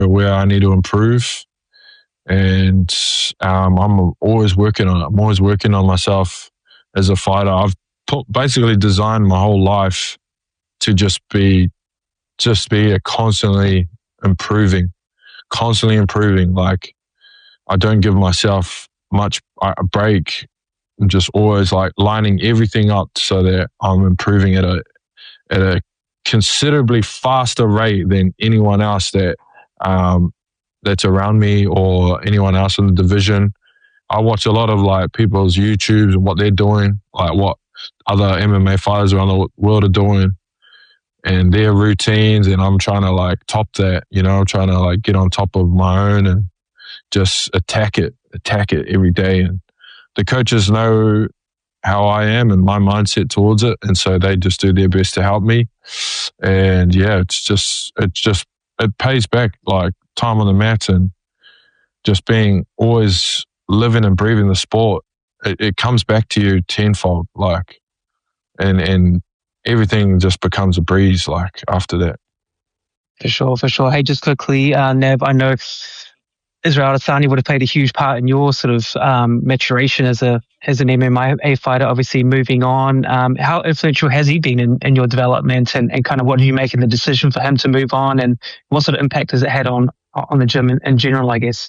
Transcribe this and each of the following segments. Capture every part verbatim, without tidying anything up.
where I need to improve. And um, I'm always working on it. I'm always working on myself as a fighter. I've put, basically designed my whole life to just be, just be a constantly improving, constantly improving. Like, I don't give myself much a break. I'm just always like lining everything up so that I'm improving at a at a considerably faster rate than anyone else that um, that's around me or anyone else in the division. I watch a lot of like people's YouTubes and what they're doing, like what other M M A fighters around the world are doing and their routines, and I'm trying to like top that, you know, I'm trying to like get on top of my own and just attack it, attack it every day. And the coaches know how I am and my mindset towards it, and so they just do their best to help me. And yeah, it's just, it's just, it pays back, like time on the mat and just being always living and breathing the sport. It, it comes back to you tenfold, like, and and everything just becomes a breeze, like after that. For sure, for sure. Hey, just quickly, uh, Nev, I know Israel Adesanya would have played a huge part in your sort of um, maturation as a as an M M A fighter, obviously moving on. Um, how influential has he been in, in your development, and, and kind of what do you make in the decision for him to move on, and what sort of impact has it had on on the gym in, in general, I guess?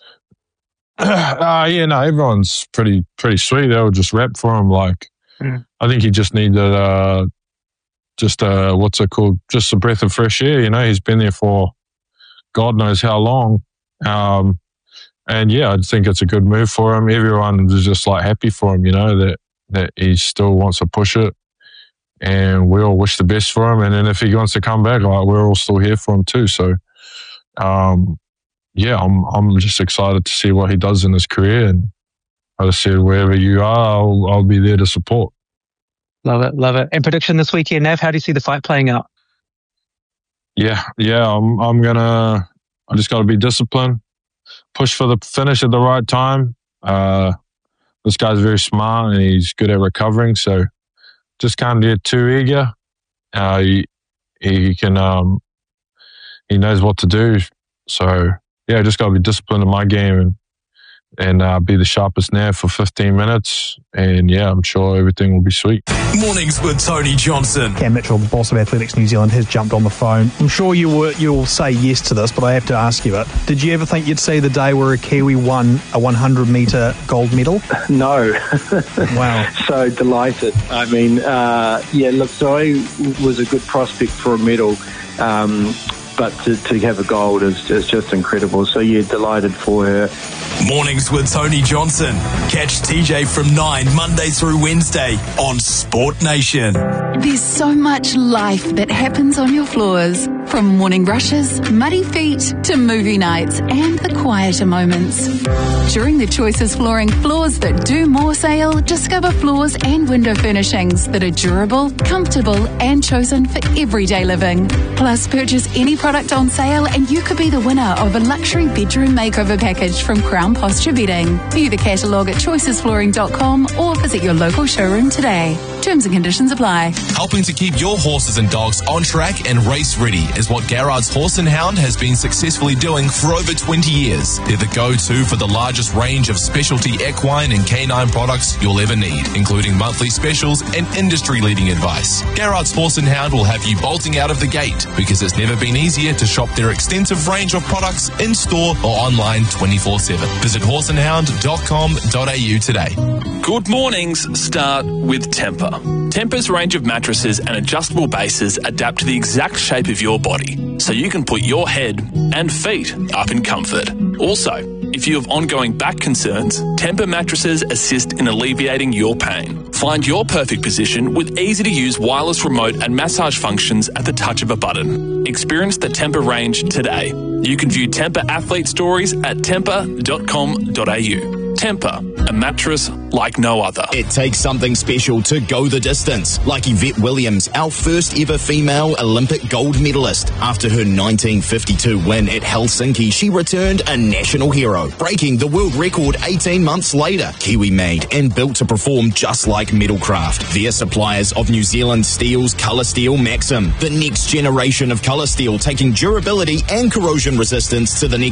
Uh, yeah, no, everyone's pretty pretty sweet. They were just rep for him. Like, mm. I think he just needed uh, just uh, what's it called? Just a breath of fresh air. You know, he's been there for God knows how long. Um, And yeah, I think it's a good move for him. Everyone is just like happy for him, you know, that, that he still wants to push it. And we all wish the best for him. And then if he wants to come back, like, we're all still here for him too. So, um, yeah, I'm I'm just excited to see what he does in his career. And I just said, wherever you are, I'll, I'll be there to support. Love it, love it. And prediction this weekend, Nav, how do you see the fight playing out? Yeah, yeah, I'm I'm gonna. I just got to be disciplined. Push for the finish at the right time. Uh, this guy's very smart and he's good at recovering, so just can't get too eager. Uh, he, he can, um, he knows what to do. So yeah, just got to be disciplined in my game and and uh, be the sharpest nav for fifteen minutes. And yeah, I'm sure everything will be sweet. Mornings with Tony Johnson. Cam Mitchell, the boss of Athletics New Zealand, has jumped on the phone. I'm sure you were, you'll say yes to this, but I have to ask you it. Did you ever think you'd see the day where a Kiwi won a one hundred metre gold medal? No. Wow. So delighted. I mean, uh, yeah, look, Zoe was a good prospect for a medal. Um, But to, to have a gold is, is just incredible. So, yeah, delighted for her. Mornings with Tony Johnson. Catch T J from nine, Monday through Wednesday on Sport Nation. There's so much life that happens on your floors. From morning rushes, muddy feet, to movie nights and the quieter moments. During the Choices Flooring Floors That Do More sale, discover floors and window furnishings that are durable, comfortable and chosen for everyday living. Plus, purchase any product on sale and you could be the winner of a luxury bedroom makeover package from Crown Posture Bedding. View the catalogue at choices flooring dot com or visit your local showroom today. Terms and conditions apply. Helping to keep your horses and dogs on track and race ready is what Garrard's Horse and Hound has been successfully doing for over twenty years. They're the go-to for the largest range of specialty equine and canine products you'll ever need, including monthly specials and industry-leading advice. Garrard's Horse and Hound will have you bolting out of the gate because it's never been easier to shop their extensive range of products in-store or online twenty-four seven. Visit horse and hound dot com dot a u today. Good mornings start with Temper. Temper's range of mattresses and adjustable bases adapt to the exact shape of your body, so you can put your head and feet up in comfort. Also, if you have ongoing back concerns, Temper mattresses assist in alleviating your pain. Find your perfect position with easy-to-use wireless remote and massage functions at the touch of a button. Experience the Temper range today. You can view Temper athlete stories at temper dot com dot a u. Temper, a mattress like no other. It takes something special to go the distance, like Yvette Williams, our first ever female Olympic gold medalist. After her nineteen fifty-two win at Helsinki, she returned a national hero, breaking the world record eighteen months later. Kiwi made and built to perform just like Metalcraft. They're suppliers of New Zealand Steel's Colour Steel Maxim, the next generation of colour steel, taking durability and corrosion resistance to the next